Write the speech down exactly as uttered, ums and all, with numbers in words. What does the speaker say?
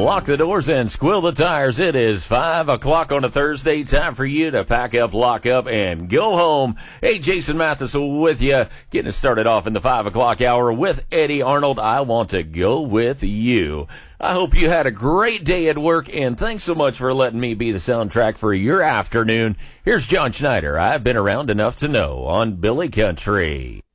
Lock the doors and squill the tires. It is five o'clock on a Thursday. Time for you to pack up, lock up, and go home. Hey, Jason Mathis with you. Getting us started off in the five o'clock hour with Eddie Arnold. I want to go with you. I hope you had a great day at work, and thanks so much for letting me be the soundtrack for your afternoon. Here's John Schneider. I've been around enough to know on Billy Country.